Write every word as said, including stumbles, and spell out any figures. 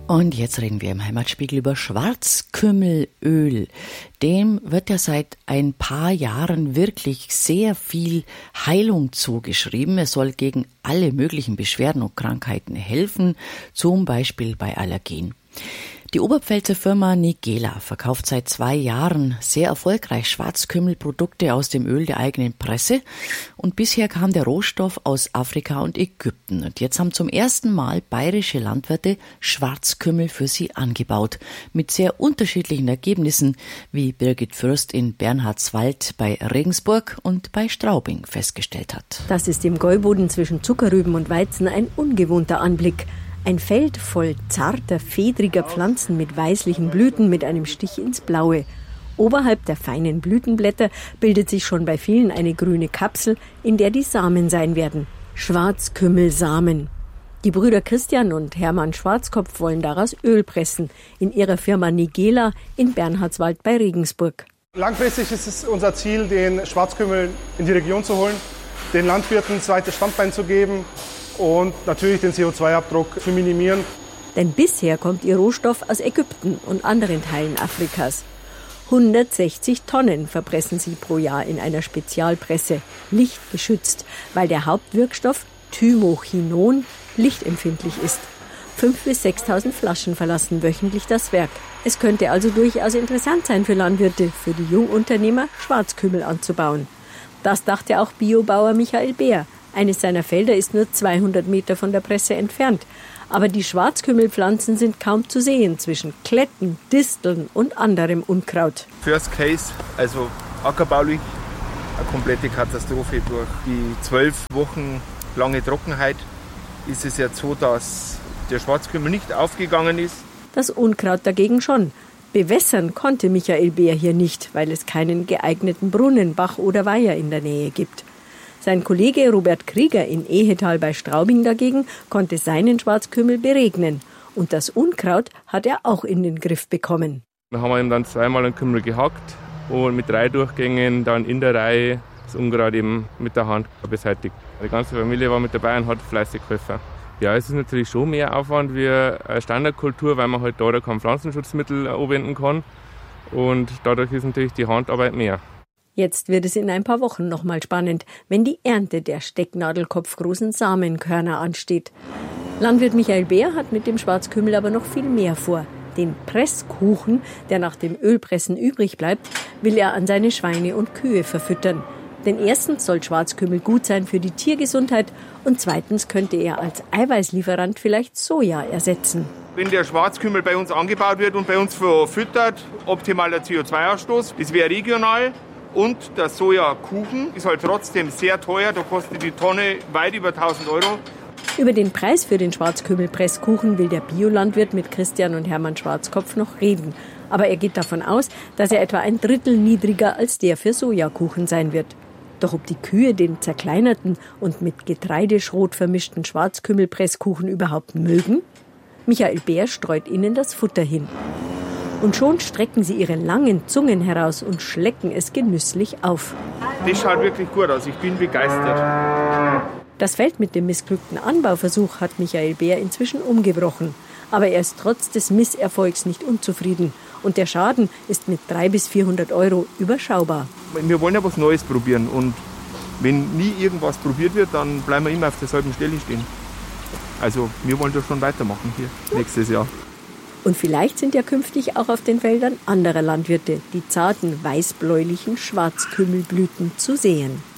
Und jetzt reden wir im Heimatspiegel über Schwarzkümmelöl. Dem wird ja seit ein paar Jahren wirklich sehr viel Heilung zugeschrieben. Es soll gegen alle möglichen Beschwerden und Krankheiten helfen, zum Beispiel bei Allergien. Die Oberpfälzer Firma Nigela verkauft seit zwei Jahren sehr erfolgreich Schwarzkümmelprodukte aus dem Öl der eigenen Presse. Und bisher kam der Rohstoff aus Afrika und Ägypten. Und jetzt haben zum ersten Mal bayerische Landwirte Schwarzkümmel für sie angebaut. Mit sehr unterschiedlichen Ergebnissen, wie Birgit Fürst in Bernhardswald bei Regensburg und bei Straubing festgestellt hat. Das ist im Gäuboden zwischen Zuckerrüben und Weizen ein ungewohnter Anblick. Ein Feld voll zarter, fedriger Pflanzen mit weißlichen Blüten mit einem Stich ins Blaue. Oberhalb der feinen Blütenblätter bildet sich schon bei vielen eine grüne Kapsel, in der die Samen sein werden. Schwarzkümmelsamen. Die Brüder Christian und Hermann Schwarzkopf wollen daraus Öl pressen, in ihrer Firma Nigela in Bernhardswald bei Regensburg. Langfristig ist es unser Ziel, den Schwarzkümmel in die Region zu holen, den Landwirten ein zweites Standbein zu geben und natürlich den C O zwei Abdruck zu minimieren. Denn bisher kommt ihr Rohstoff aus Ägypten und anderen Teilen Afrikas. hundertsechzig Tonnen verpressen sie pro Jahr in einer Spezialpresse, lichtgeschützt, weil der Hauptwirkstoff Thymochinon lichtempfindlich ist. fünftausend bis sechstausend Flaschen verlassen wöchentlich das Werk. Es könnte also durchaus interessant sein für Landwirte, für die Jungunternehmer, Schwarzkümmel anzubauen. Das dachte auch Biobauer Michael Beer. Eines seiner Felder ist nur zweihundert Meter von der Presse entfernt. Aber die Schwarzkümmelpflanzen sind kaum zu sehen zwischen Kletten, Disteln und anderem Unkraut. First Case, also ackerbaulich, eine komplette Katastrophe. Durch die zwölf Wochen lange Trockenheit ist es jetzt so, dass der Schwarzkümmel nicht aufgegangen ist. Das Unkraut dagegen schon. Bewässern konnte Michael Beer hier nicht, weil es keinen geeigneten Brunnen, Bach oder Weiher in der Nähe gibt. Sein Kollege Robert Krieger in Ehetal bei Straubing dagegen konnte seinen Schwarzkümmel beregnen. Und das Unkraut hat er auch in den Griff bekommen. Da haben wir ihm dann zweimal einen Kümmel gehackt und mit drei Durchgängen dann in der Reihe das Unkraut eben mit der Hand beseitigt. Die ganze Familie war mit dabei und hat fleißig geholfen. Ja, es ist natürlich schon mehr Aufwand wie eine Standardkultur, weil man halt da kein Pflanzenschutzmittel anwenden kann. Und dadurch ist natürlich die Handarbeit mehr. Jetzt wird es in ein paar Wochen nochmal spannend, wenn die Ernte der stecknadelkopfgroßen Samenkörner ansteht. Landwirt Michael Beer hat mit dem Schwarzkümmel aber noch viel mehr vor. Den Presskuchen, der nach dem Ölpressen übrig bleibt, will er an seine Schweine und Kühe verfüttern. Denn erstens soll Schwarzkümmel gut sein für die Tiergesundheit und zweitens könnte er als Eiweißlieferant vielleicht Soja ersetzen. Wenn der Schwarzkümmel bei uns angebaut wird und bei uns verfüttert, optimaler C O zwei Ausstoß, das wäre regional. Und der Sojakuchen ist halt trotzdem sehr teuer, da kostet die Tonne weit über tausend Euro. Über den Preis für den Schwarzkümmel-Presskuchen will der Biolandwirt mit Christian und Hermann Schwarzkopf noch reden. Aber er geht davon aus, dass er etwa ein Drittel niedriger als der für Sojakuchen sein wird. Doch ob die Kühe den zerkleinerten und mit Getreideschrot vermischten Schwarzkümmelpresskuchen überhaupt mögen? Michael Beer streut ihnen das Futter hin. Und schon strecken sie ihre langen Zungen heraus und schlecken es genüsslich auf. Das schaut wirklich gut aus, ich bin begeistert. Das Feld mit dem missglückten Anbauversuch hat Michael Beer inzwischen umgebrochen. Aber er ist trotz des Misserfolgs nicht unzufrieden. Und der Schaden ist mit dreihundert bis vierhundert Euro überschaubar. Wir wollen ja was Neues probieren. Und wenn nie irgendwas probiert wird, dann bleiben wir immer auf derselben Stelle stehen. Also wir wollen doch schon weitermachen hier ja. nächstes Jahr. Und vielleicht sind ja künftig auch auf den Feldern anderer Landwirte die zarten weißbläulichen Schwarzkümmelblüten zu sehen.